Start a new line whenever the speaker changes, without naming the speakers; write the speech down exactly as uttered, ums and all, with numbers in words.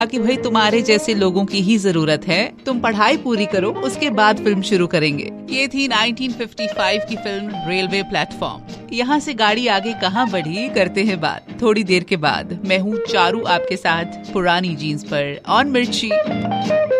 कि भाई तुम्हारे जैसे लोगों की ही जरूरत है, तुम पढ़ाई पूरी करो, उसके बाद फिल्म शुरू करेंगे। ये थी नाइनटीन फिफ्टी फाइव की फिल्म रेलवे प्लेटफॉर्म। यहाँ से गाड़ी आगे कहाँ बढ़ी, करते हैं बात थोड़ी देर के बाद। मैं हूँ चारू आपके साथ पुरानी जीन्स पर ऑन मिर्ची।